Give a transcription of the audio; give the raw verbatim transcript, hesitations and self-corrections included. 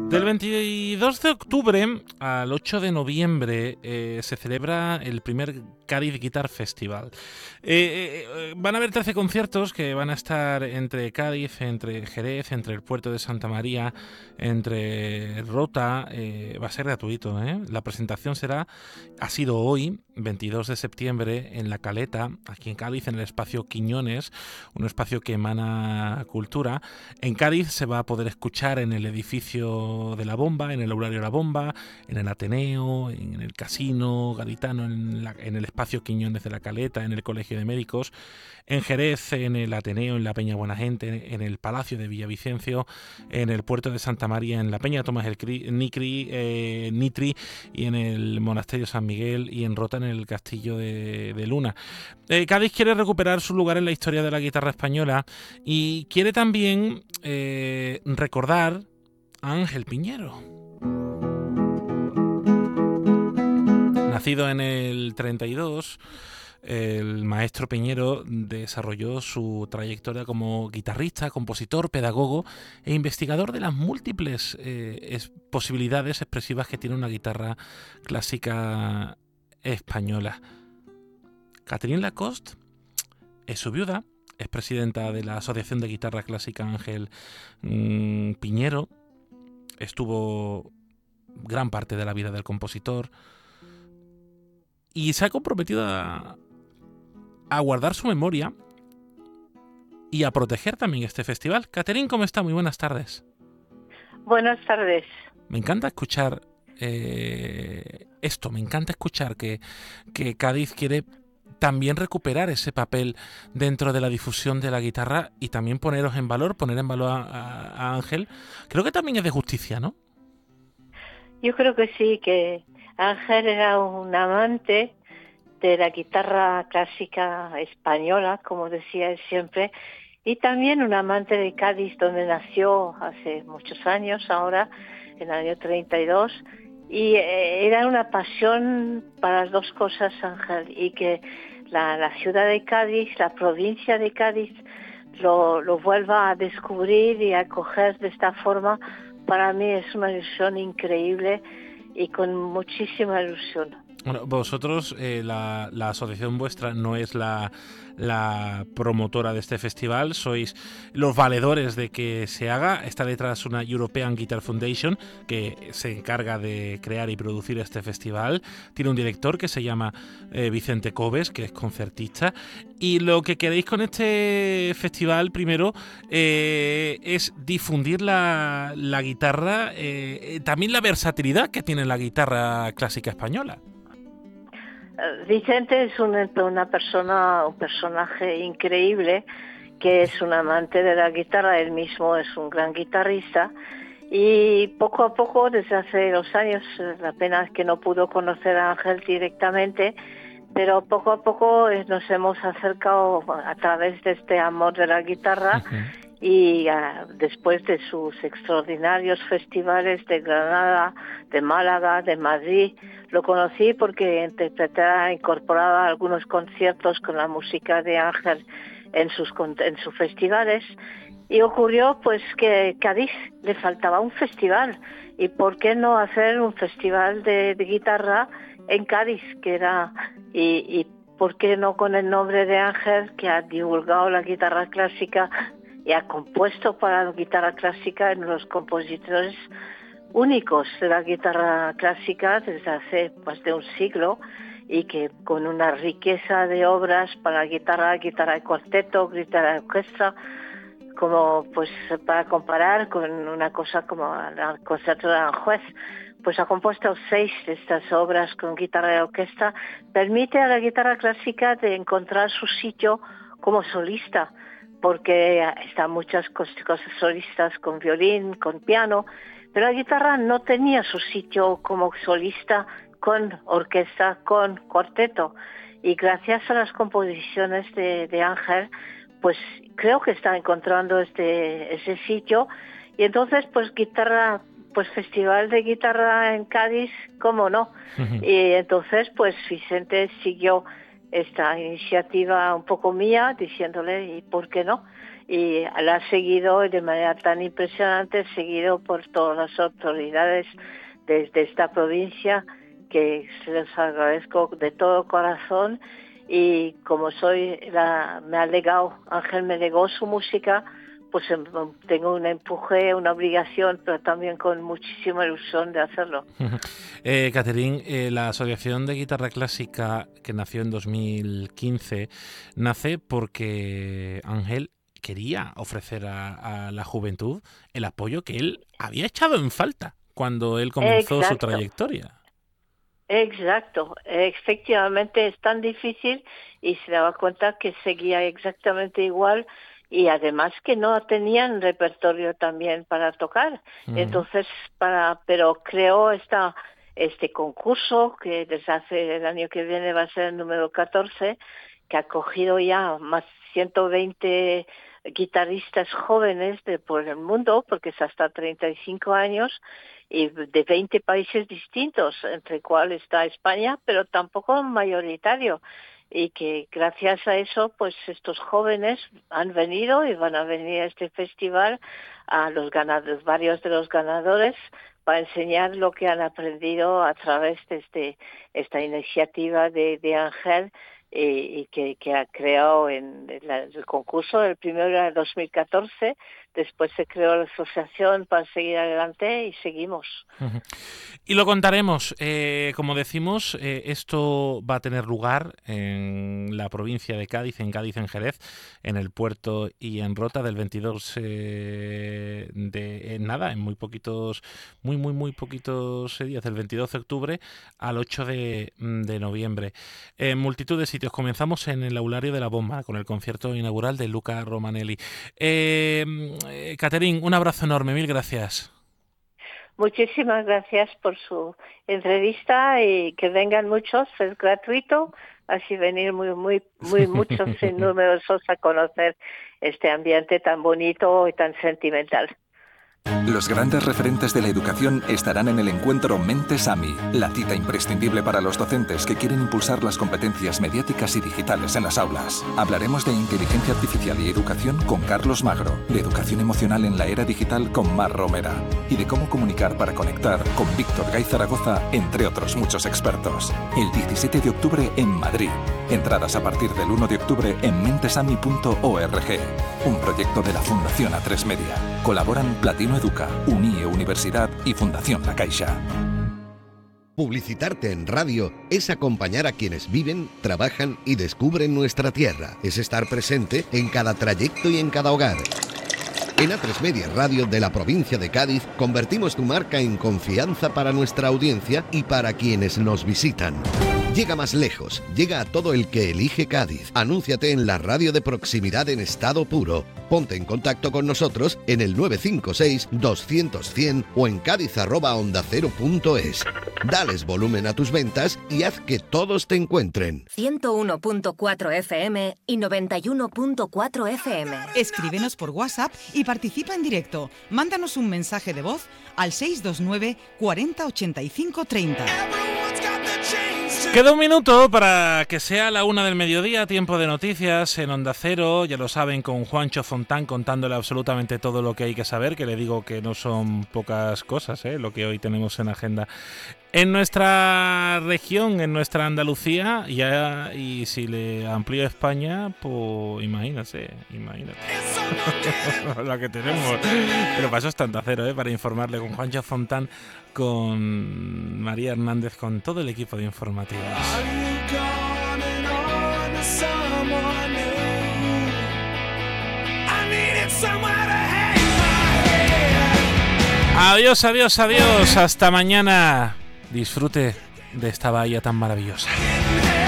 Del veintidós de octubre al ocho de noviembre eh, se celebra el primer Cádiz Guitar Festival. Eh, eh, van a haber trece conciertos que van a estar entre Cádiz, entre Jerez, entre el puerto de Santa María, entre Rota. Eh, va a ser gratuito, ¿eh? La presentación será, ha sido hoy, veintidós de septiembre, en La Caleta, aquí en Cádiz, en el espacio Quiñones, un espacio que emana cultura. En Cádiz se va a poder escuchar en el edificio de La Bomba, en el Aulario La Bomba, en el Ateneo, en el Casino Gaditano, en, la, en el espacio Quiñones de La Caleta, en el Colegio de Médicos, en Jerez, en el Ateneo, en la Peña Buenagente, en el Palacio de Villavicencio, en el puerto de Santa María, en la Peña Tomás el Cri, Nicri, eh, Nitri, y en el Monasterio San Miguel, y en Rota, en el Castillo de, de Luna. Eh, Cádiz quiere recuperar su lugar en la historia de la guitarra española y quiere también eh, recordar a Ángel Piñero. Nacido en el treinta y dos, el maestro Piñero desarrolló su trayectoria como guitarrista, compositor, pedagogo e investigador de las múltiples eh, es, posibilidades expresivas que tiene una guitarra clásica española. Catherine Lacoste es su viuda, es presidenta de la Asociación de Guitarra Clásica Ángel mmm, Piñero, estuvo gran parte de la vida del compositor y se ha comprometido a, a guardar su memoria y a proteger también este festival. Catherine, ¿cómo está? Muy buenas tardes. Buenas tardes. Me encanta escuchar eh, esto, me encanta escuchar que, que Cádiz quiere también recuperar ese papel dentro de la difusión de la guitarra y también poneros en valor, poner en valor a, a, a Ángel. Creo que también es de justicia, ¿no? Yo creo que sí, que Ángel era un amante de la guitarra clásica española, como decía él siempre, y también un amante de Cádiz, donde nació hace muchos años, ahora, en el año treinta y dos, y eh, era una pasión para las dos cosas, Ángel, y que la, la ciudad de Cádiz, la provincia de Cádiz, lo, lo vuelva a descubrir y a acoger de esta forma. Para mí es una ilusión increíble y con muchísima ilusión. Bueno, vosotros, eh, la, la asociación vuestra no es la, la promotora de este festival, sois los valedores de que se haga. Está detrás una European Guitar Foundation que se encarga de crear y producir este festival. Tiene un director que se llama eh, Vicente Cobes, que es concertista. Y lo que queréis con este festival, primero, eh, es difundir la, la guitarra, eh, también la versatilidad que tiene la guitarra clásica española. Vicente es un, una persona, un personaje increíble, que es un amante de la guitarra. Él mismo es un gran guitarrista y poco a poco, desde hace dos años, la pena es que no pudo conocer a Ángel directamente, pero poco a poco nos hemos acercado a través de este amor de la guitarra. Uh-huh. Y uh, después de sus extraordinarios festivales de Granada, de Málaga, de Madrid, lo conocí porque interpretaba, incorporaba algunos conciertos con la música de Ángel en sus, en sus festivales, y ocurrió pues que Cádiz le faltaba un festival, y por qué no hacer un festival de, de guitarra en Cádiz, que era, y, y por qué no con el nombre de Ángel, que ha divulgado la guitarra clásica y ha compuesto para la guitarra clásica, en los compositores únicos de la guitarra clásica desde hace más de un siglo, y que con una riqueza de obras para guitarra, guitarra de cuarteto, guitarra de orquesta, como pues para comparar con una cosa como el concierto de Aranjuez, pues ha compuesto seis de estas obras con guitarra de orquesta. Permite a la guitarra clásica de encontrar su sitio como solista, porque están muchas cosas solistas con violín, con piano, pero la guitarra no tenía su sitio como solista con orquesta, con cuarteto. Y gracias a las composiciones de, de Ángel, pues creo que está encontrando este ese sitio. Y entonces, pues guitarra, pues festival de guitarra en Cádiz, ¿cómo no? Uh-huh. Y entonces, pues Vicente siguió esta iniciativa un poco mía, diciéndole, ¿y por qué no? y la ha seguido de manera tan impresionante, seguido por todas las autoridades de, de esta provincia, que se les agradezco de todo corazón. Y como soy la, me ha legado, Ángel me legó su música, pues tengo un empuje, una obligación, pero también con muchísima ilusión de hacerlo. eh, Catherine, eh, la Asociación de Guitarra Clásica, que nació en dos mil quince, nace porque Ángel quería ofrecer a, a la juventud el apoyo que él había echado en falta cuando él comenzó Exacto. su trayectoria. Exacto, efectivamente es tan difícil y se daba cuenta que seguía exactamente igual y además que no tenían repertorio también para tocar. Uh-huh. Entonces, para pero creó esta este concurso que desde hace el año que viene va a ser el número catorce, que ha cogido ya más ciento veinte guitarristas jóvenes de por el mundo, porque es hasta treinta y cinco años, y de veinte países distintos, entre cuales está España, pero tampoco mayoritario. Y que gracias a eso, pues estos jóvenes han venido y van a venir a este festival, a los ganadores, varios de los ganadores, para enseñar lo que han aprendido a través de este esta iniciativa de, de Ángel, y, y que, que ha creado en la, el concurso. El primero era el dos mil catorce, después se creó la asociación para seguir adelante y seguimos. Uh-huh. Y lo contaremos. Eh, como decimos, eh, esto va a tener lugar en la provincia de Cádiz, en Cádiz, en Jerez, en el Puerto y en Rota, del veintidós eh, de en nada, en muy poquitos, muy, muy, muy poquitos días, del veintidós de octubre al ocho de noviembre. En multitud de sitios. Comenzamos en el Aulario de la Bomba, con el concierto inaugural de Luca Romanelli. Eh, eh, Catherine, un abrazo enorme, mil gracias. Muchísimas gracias por su entrevista y que vengan muchos, es gratuito, así venir muy, muy, muy muchos y numerosos a conocer este ambiente tan bonito y tan sentimental. Los grandes referentes de la educación estarán en el encuentro Mentes AMI, la cita imprescindible para los docentes que quieren impulsar las competencias mediáticas y digitales en las aulas. Hablaremos de inteligencia artificial y educación con Carlos Magro, de educación emocional en la era digital con Mar Romera y de cómo comunicar para conectar con Víctor Gay Zaragoza, entre otros muchos expertos. El diecisiete de octubre en Madrid. Entradas a partir del uno de octubre en mentesami punto org. Un proyecto de la Fundación A tres Media. Colaboran Platino Educa, Unie Universidad y Fundación La Caixa. Publicitarte en radio es acompañar a quienes viven, trabajan y descubren nuestra tierra. Es estar presente en cada trayecto y en cada hogar. En A tres Media Radio de la provincia de Cádiz convertimos tu marca en confianza para nuestra audiencia y para quienes nos visitan. Llega más lejos, llega a todo el que elige Cádiz. Anúnciate en la radio de proximidad en estado puro. Ponte en contacto con nosotros en el nueve cinco seis, doscientos, cien o en cádiz arroba onda cero punto es. Dales volumen a tus ventas y haz que todos te encuentren. ciento uno punto cuatro F M y noventa y uno punto cuatro F M. Escríbenos por WhatsApp y participa en directo. Mándanos un mensaje de voz al seis dos nueve, cuarenta, ochenta y cinco, treinta. Queda un minuto para que sea la una del mediodía, tiempo de noticias en Onda Cero, ya lo saben, con Juancho Fontán contándole absolutamente todo lo que hay que saber, que le digo que no son pocas cosas, ¿eh? Lo que hoy tenemos en agenda. En nuestra región, en nuestra Andalucía, ya, y si le amplío España, pues imagínate, imagínate la que tenemos. Pero para eso está Onda Cero, ¿eh? Para informarle con Juancho Fontán, con María Hernández, con todo el equipo de informativos. Adiós, adiós, adiós. Hasta mañana. Disfrute de esta bahía tan maravillosa.